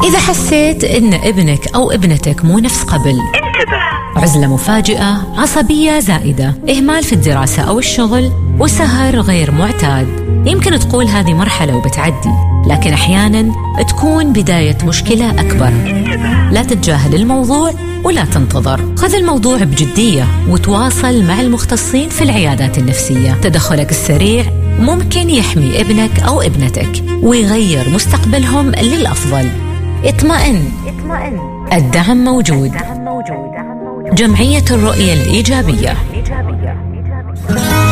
إذا حسيت إن ابنك أو ابنتك مو نفس قبل، انتبه. عزلة مفاجئة، عصبية زائدة، إهمال في الدراسة أو الشغل، وسهر غير معتاد. يمكن تقول هذه مرحلة وبتعدي، لكن أحياناً تكون بداية مشكلة أكبر. لا تتجاهل الموضوع ولا تنتظر، خذ الموضوع بجدية وتواصل مع المختصين في العيادات النفسية. تدخلك السريع ممكن يحمي ابنك أو ابنتك ويغير مستقبلهم للأفضل. اطمئن، الدعم موجود. جمعية الرؤية الإيجابية.